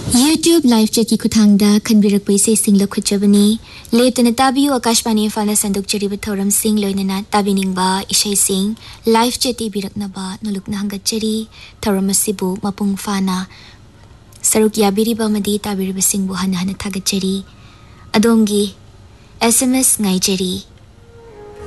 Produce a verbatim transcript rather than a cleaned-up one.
YouTube live chat ki kuthangda khanbirak paise sing lakhutjabani leptana tabiu akashbani fala sanduk chari bathoram sing loinana tabiningba isai sing live chat ibirakna ba nulukna hangat chari thoramasibu mapung fana saruk yabiriba madi tabiriba singbu hana hana thagat chari adongi S M S ngai chari